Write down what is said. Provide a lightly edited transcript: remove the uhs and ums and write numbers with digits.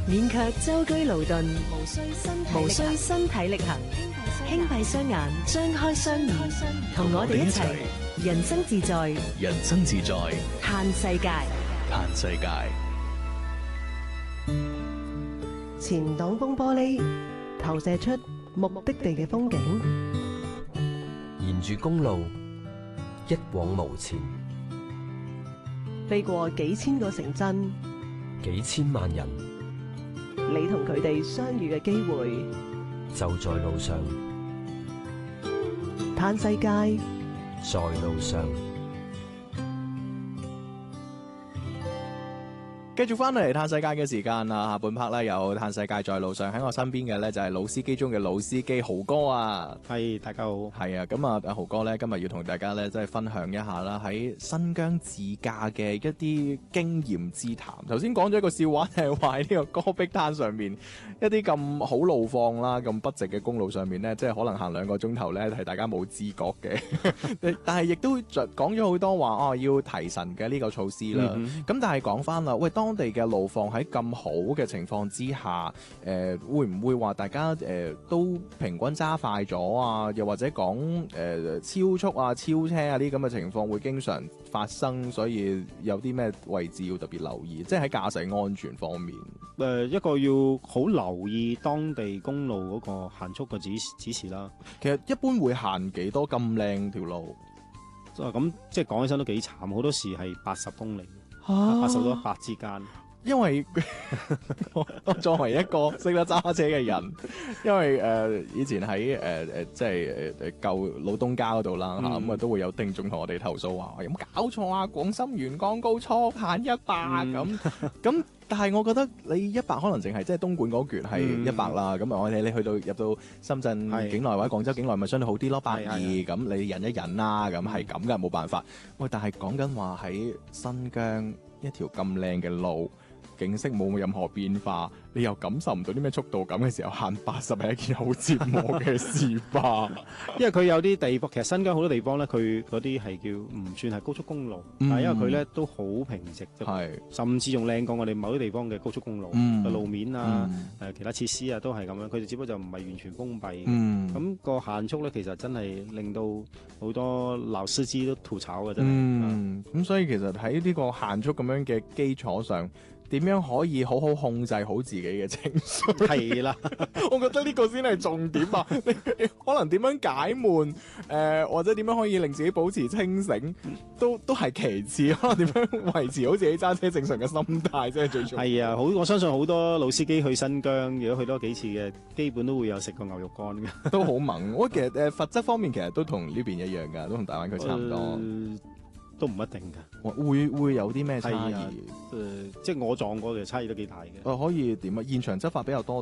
免卻舟車勞頓，無需身身體力行，輕閉雙眼，張開雙耳，同我哋一齊人生自在， 人生自在， 嘆世界。 嘆世界。 前擋風玻璃投射出目的地嘅風景， 沿住公路一往無前， 飛過幾千個城鎮， 幾千萬人， 你同佢哋相遇嘅機會就在路上。 嘆世界， 在路上。 繼續翻嚟嘆世界嘅時間啦，下半 part 咧有嘆世界在路上，喺我身邊嘅咧就係老司機中嘅老司機豪哥啊。 係，大家好。 係啊，咁啊，阿豪哥咧今日要同大家咧即係分享一下啦，喺新疆自駕嘅一啲經驗之談。頭先講咗一個笑話，係話喺呢個戈壁灘上面一啲咁好路況啦、咁筆直嘅公路上面咧，即係可能行2個鐘頭咧係大家冇知覺嘅。但係亦都講咗好多話要提神嘅呢個措施啦。咁但係講翻啦，喂，當地嘅路況喺咁好嘅情況之下，會唔會話大家都平均揸快咗啊？又或者講超速啊、超車啊呢啲咁嘅情況會經常發生，所以有啲咩位置要特別留意？即係喺駕駛安全方面， 一個要好留意當地公路嗰個限速嘅指示啦。 其實一般會限幾多咁靚條路？ 咁即係講起身都幾慘，好多時係80公里。80到100之間， 因為我作為一個識得揸車嘅人，因為以前喺即係舊老東家嗰度啦嚇，咁都會有聽眾同我哋投訴話有冇搞錯啊？廣深沿江高速限100咁。但係我覺得你100可能淨係即係東莞嗰橛係100啦，咁我哋你去到入到深圳境內或者廣州境內咪相對好啲咯，120咁你忍一忍啦，咁係咁噶，冇辦法。喂，但係講緊話喺新疆一條咁靚嘅路，景色冇任何變化，你又感受唔到啲咩速度感嘅時候，限80係一件好折磨嘅事吧？ 因為佢有啲地方，其實新疆好多地方咧，佢嗰啲係叫唔算係高速公路，但係因為佢咧都好平直，甚至仲靚過我哋某啲地方嘅高速公路，路面啊、其他設施啊都係咁樣，佢哋只不過就唔係完全封閉嘅。咁個限速咧，其實真係令到好多老司機都吐槽嘅，真係。 咁所以其實喺呢個限速咁樣嘅基礎上，點樣可以好好控制好自己嘅情緒？ 係啦， 我覺得呢個先係重點啊！你可能點樣解悶，或者點樣可以令自己保持清醒，都係其次。可能點樣維持好自己揸車正常嘅心態，真係最重要。 係啊，我相信好多老司機去新疆，如果去多幾次嘅，基本都會有食過牛肉乾嘅， 都好猛。我其實罰則方面其實都同呢邊一樣㗎，都同大灣區差唔多。 都唔一定㗎， 會有啲咩差異？ 即係我撞過嘅差異都幾大嘅。 可以點啊？現場執法比較多